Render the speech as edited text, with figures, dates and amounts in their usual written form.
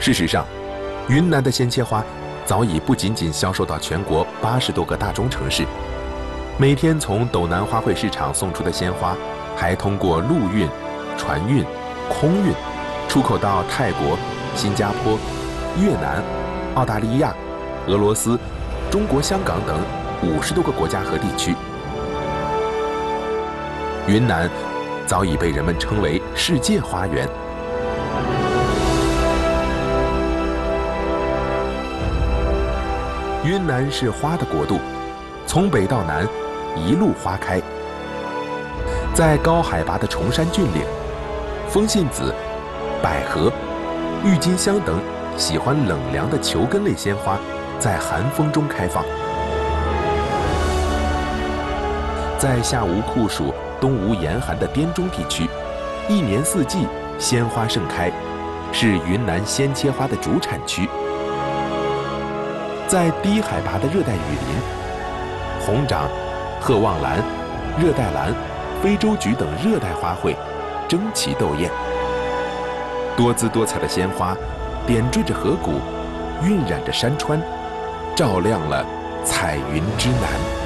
事实上，云南的鲜切花早已不仅仅销售到全国80多个大中城市，每天从斗南花卉市场送出的鲜花，还通过陆运、船运、空运，出口到泰国、新加坡、越南、澳大利亚、俄罗斯、中国香港等50多个国家和地区。云南早已被人们称为世界花园。云南是花的国度，从北到南，一路花开。在高海拔的崇山峻岭，风信子、百合、郁金香等喜欢冷凉的球根类鲜花在寒风中开放。在夏无酷暑、冬无严寒的滇中地区，一年四季鲜花盛开，是云南鲜切花的主产区。在低海拔的热带雨林，红掌、鹤望兰、热带兰、非洲菊等热带花卉争奇斗艳，多姿多彩的鲜花点缀着河谷，晕染着山川，照亮了彩云之南。